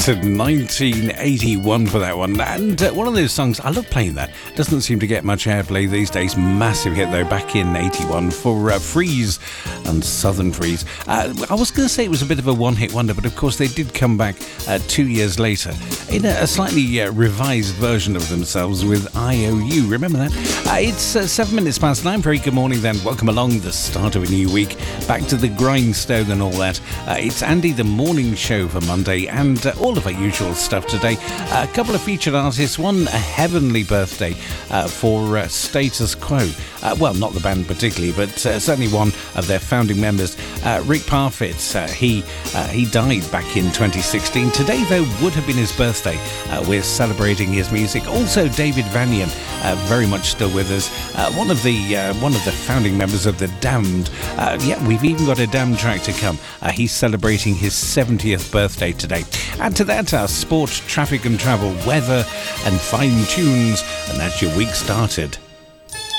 to 1981 for that one. And one of those songs, I love playing that. Doesn't seem to get much airplay these days. Massive hit though back in 81 for Freeze and Southern Freeze. I was going to say it was a bit of a one-hit wonder, but of course they did come back 2 years later in a slightly revised version of themselves with IOU. Remember that? It's 7 minutes past 9. Very good morning then. Welcome along the start of a new week. Back to the grindstone and all that. It's Andy the Morning Show for Monday and all of our usual stuff today. A couple of featured artists. One, a heavenly birthday for Status Quo. Well, not the band particularly, but certainly one of their founding members, Rick Parfitt. He died back in 2016. Today, though, would have been his birthday. We're celebrating his music. Also, David Vanian, very much still with us. One of the founding members of The Damned. Yeah, we've even got a Damned track to come. He's celebrating his 70th birthday today. Add to that, sport, traffic and travel, weather and fine tunes. And that's your week started.